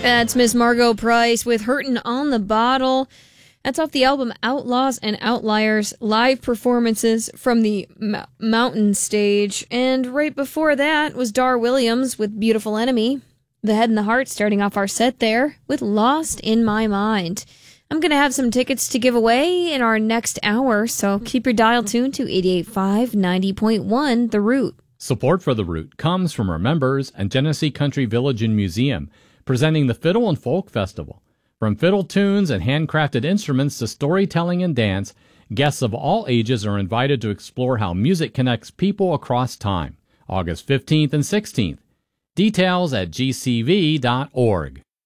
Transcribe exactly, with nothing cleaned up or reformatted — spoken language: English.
That's Miss Margot Price with Hurtin' on the Bottle. That's off the album Outlaws and Outliers, live performances from the M- Mountain Stage. And right before that was Dar Williams with Beautiful Enemy. The Head and the Heart starting off our set there with Lost in My Mind. I'm going to have some tickets to give away in our next hour, so keep your dial tuned to eighty-eight point five, ninety point one, The Root. Support for The Root comes from our members and Genesee Country Village and Museum, presenting the Fiddle and Folk Festival. From fiddle tunes and handcrafted instruments to storytelling and dance, guests of all ages are invited to explore how music connects people across time. August fifteenth and sixteenth. Details at g c v dot org.